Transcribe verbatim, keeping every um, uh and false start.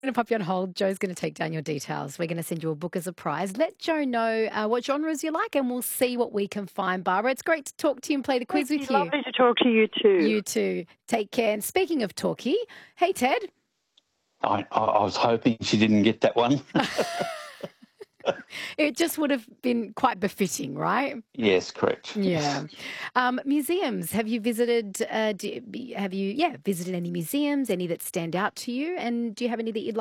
going to pop you on hold. Joe's going to take down your details. We're going to send you a book as a prize. Let Joe know uh, what genres you like and we'll see what we can find, Barbara. It's great to talk to you and play the quiz Thank with you. you. Lovely to talk to you too. You too. Take care. And speaking of talkie, hey, Ted. I, I, I was hoping she didn't get that one. It just would have been quite befitting, right? Yes, correct. Yeah. Um, museums. Have you visited, uh, do, have you, yeah, visited any museums, any that stand out to you? And do you have any that you'd like